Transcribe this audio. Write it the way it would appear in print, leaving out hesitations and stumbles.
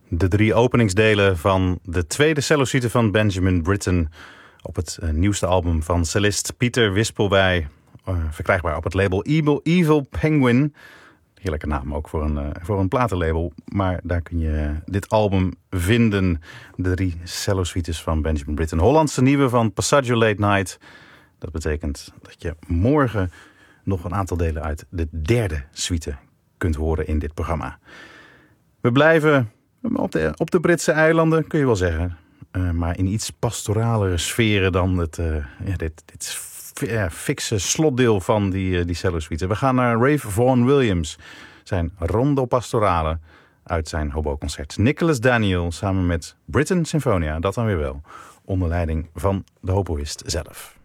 De 3 openingsdelen van de tweede cellosuite van Benjamin Britten op het nieuwste album van cellist Pieter Wispelwey. Verkrijgbaar op het label Evil Penguin. Heerlijke naam ook voor een platenlabel. Maar daar kun je dit album vinden. De 3 cellosuites van Benjamin Britten. Hollandse nieuwe van Passaggio Late Night. Dat betekent dat je morgen nog een aantal delen uit de derde suite kunt horen in dit programma. We blijven op de Britse eilanden, kun je wel zeggen. Maar in iets pastoralere sferen dan dit fikse slotdeel van die cellosuite. We gaan naar Ralph Vaughan Williams. Zijn Rondo Pastorale uit zijn hobo-concert. Nicholas Daniel samen met Britten Sinfonia, dat dan weer wel. Onder leiding van de hoboïst zelf.